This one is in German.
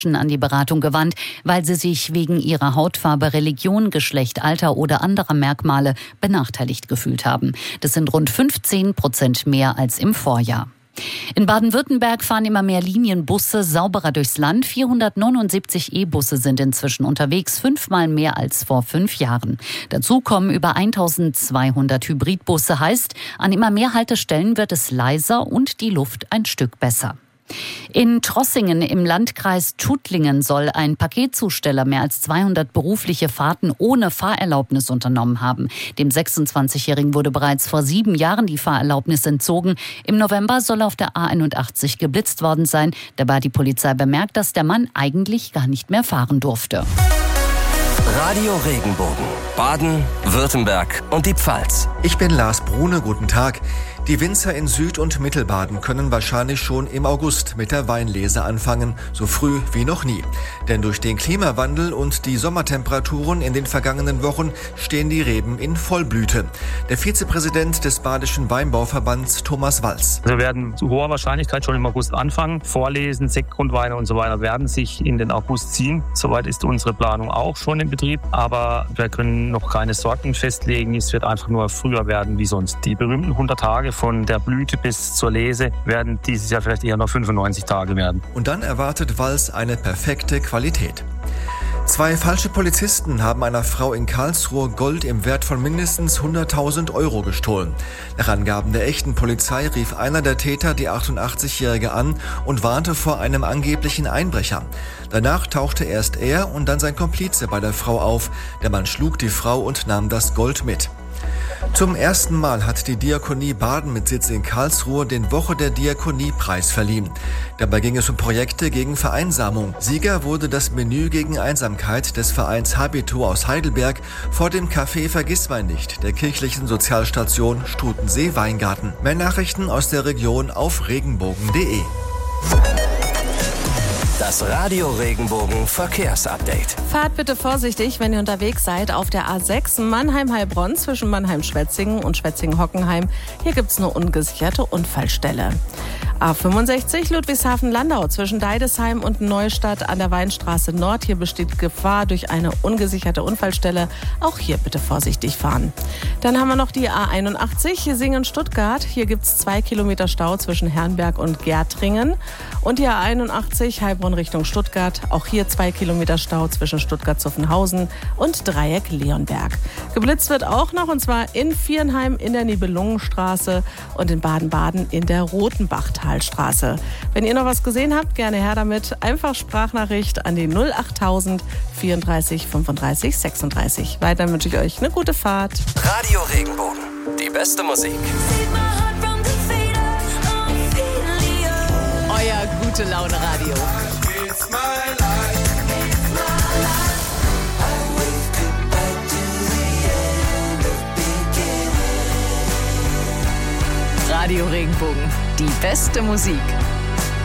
an die Beratung gewandt, weil sie sich wegen ihrer Hautfarbe, Religion, Geschlecht, Alter oder anderer Merkmale benachteiligt gefühlt haben. Das sind rund 15% mehr als im Vorjahr. In Baden-Württemberg fahren immer mehr Linienbusse sauberer durchs Land. 479 E-Busse sind inzwischen unterwegs, 5-mal mehr als vor 5 Jahren. Dazu kommen über 1200 Hybridbusse, heißt, an immer mehr Haltestellen wird es leiser und die Luft ein Stück besser. In Trossingen im Landkreis Tuttlingen soll ein Paketzusteller mehr als 200 berufliche Fahrten ohne Fahrerlaubnis unternommen haben. Dem 26-Jährigen wurde bereits vor 7 Jahren die Fahrerlaubnis entzogen. Im November soll er auf der A81 geblitzt worden sein. Dabei hat die Polizei bemerkt, dass der Mann eigentlich gar nicht mehr fahren durfte. Radio Regenbogen, Baden, Württemberg und die Pfalz. Ich bin Lars Brune, guten Tag. Die Winzer in Süd- und Mittelbaden können wahrscheinlich schon im August mit der Weinlese anfangen, so früh wie noch nie. Denn durch den Klimawandel und die Sommertemperaturen in den vergangenen Wochen stehen die Reben in Vollblüte. Der Vizepräsident des Badischen Weinbauverbands Thomas Walz. Wir werden zu hoher Wahrscheinlichkeit schon im August anfangen. Vorlesen, Sektgrundweine und so weiter werden sich in den August ziehen. Soweit ist unsere Planung auch schon im Betrieb. Aber wir können noch keine Sorten festlegen. Es wird einfach nur früher werden wie sonst. Die berühmten 100 Tage von der Blüte bis zur Lese werden dieses Jahr vielleicht eher noch 95 Tage werden. Und dann erwartet Walz eine perfekte Qualität. 2 falsche Polizisten haben einer Frau in Karlsruhe Gold im Wert von mindestens 100.000 Euro gestohlen. Nach Angaben der echten Polizei rief einer der Täter die 88-Jährige an und warnte vor einem angeblichen Einbrecher. Danach tauchte erst er und dann sein Komplize bei der Frau auf. Der Mann schlug die Frau und nahm das Gold mit. Zum ersten Mal hat die Diakonie Baden mit Sitz in Karlsruhe den Woche der Diakonie-Preis verliehen. Dabei ging es um Projekte gegen Vereinsamung. Sieger wurde das Menü gegen Einsamkeit des Vereins Habitur aus Heidelberg vor dem Café Vergissmeinnicht der kirchlichen Sozialstation Stutensee-Weingarten. Mehr Nachrichten aus der Region auf regenbogen.de. Das Radio Regenbogen Verkehrsupdate. Fahrt bitte vorsichtig, wenn ihr unterwegs seid auf der A6 Mannheim-Heilbronn zwischen Mannheim-Schwetzingen und Schwetzingen-Hockenheim. Hier gibt's eine ungesicherte Unfallstelle. A65 Ludwigshafen-Landau zwischen Deidesheim und Neustadt an der Weinstraße Nord. Hier besteht Gefahr durch eine ungesicherte Unfallstelle. Auch hier bitte vorsichtig fahren. Dann haben wir noch die A81 Singen-Stuttgart. Hier gibt's 2 Kilometer Stau zwischen Herrenberg und Gärtringen. Und die A81 Heilbronn Richtung Stuttgart. Auch hier 2 Kilometer Stau zwischen Stuttgart-Zuffenhausen und Dreieck Leonberg. Geblitzt wird auch noch, und zwar in Viernheim in der Nibelungenstraße und in Baden-Baden in der Rotenbachtalstraße. Wenn ihr noch was gesehen habt, gerne her damit. Einfach Sprachnachricht an die 08000 34 35 36. Weiter wünsche ich euch eine gute Fahrt. Radio Regenbogen, die beste Musik. Euer gute Laune Radio. Radio Regenbogen, die beste Musik.